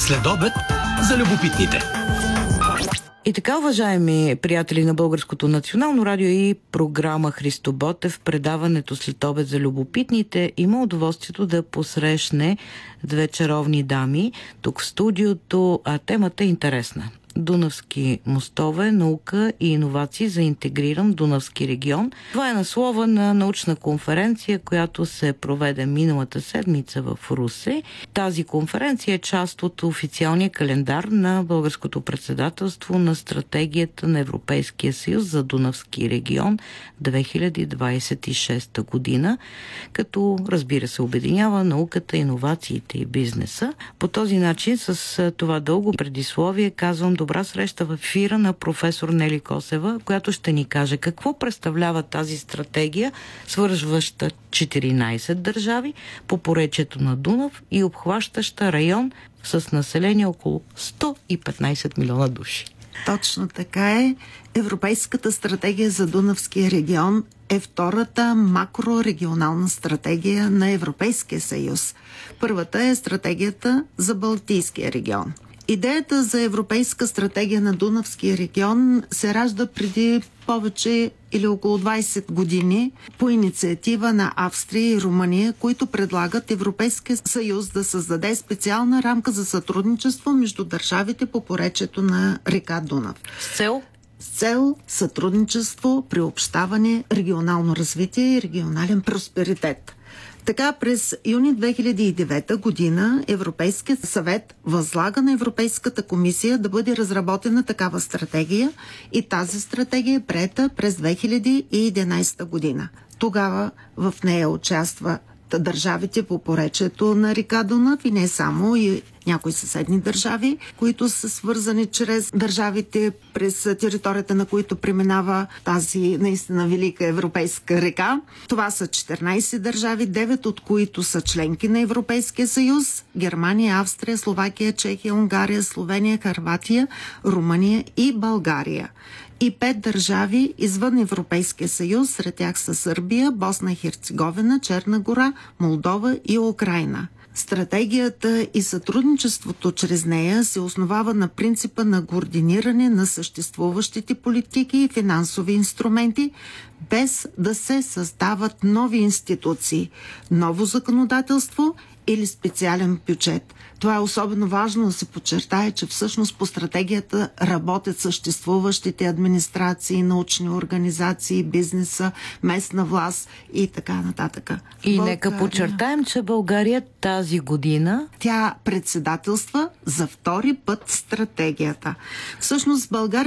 Следобед за любопитните. И така, уважаеми приятели на Българското национално радио и програма Христо Ботев, предаването Следобед за любопитните има удоволствието да посрещне две чаровни дами тук в студиото, а темата е интересна. Дунавски мостове, наука и иновации за интегриран Дунавски регион. Това е наслова на научна конференция, която се проведе миналата седмица в Русе. Тази конференция е част от официалния календар на българското председателство на стратегията на Европейския съюз за Дунавски регион 2026 година, като, разбира се, обединява науката, иновациите и бизнеса. По този начин, с това дълго предисловие, казвам добра среща в ефира на професор Нели Косева, която ще ни каже какво представлява тази стратегия, свързваща 14 държави по поречието на Дунав и обхващаща район с население около 115 милиона души. Точно така е. Европейската стратегия за Дунавския регион е втората макрорегионална стратегия на Европейския съюз. Първата е стратегията за Балтийския регион. Идеята за европейска стратегия на Дунавския регион се ражда преди повече или около 20 години по инициатива на Австрия и Румъния, които предлагат Европейския съюз да създаде специална рамка за сътрудничество между държавите по поречието на река Дунав. С цел сътрудничество, приобщаване, регионално развитие и регионален просперитет. Така през юни 2009 година Европейският съвет възлага на Европейската комисия да бъде разработена такава стратегия и тази стратегия е приета през 2011 година. Тогава в нея участва държавите по поречието на река Дунав и не само, и някои съседни държави, които са свързани чрез държавите, през територията на които преминава тази наистина велика европейска река. Това са 14 държави, 9 от които са членки на Европейския съюз: Германия, Австрия, Словакия, Чехия, Унгария, Словения, Хърватия, Румъния и България. И 5 държави извън Европейския съюз, сред тях са Сърбия, Босна и Херцеговина, Черна гора, Молдова и Украйна. Стратегията и сътрудничеството чрез нея се основава на принципа на координиране на съществуващите политики и финансови инструменти, без да се създават нови институции, ново законодателство или специален бюджет. Това е особено важно да се подчертае, че всъщност по стратегията работят съществуващите администрации, научни организации, бизнеса, местна власт и така нататък. И нека подчертаем, че България тази година тя председателства за втори път стратегията. Всъщност България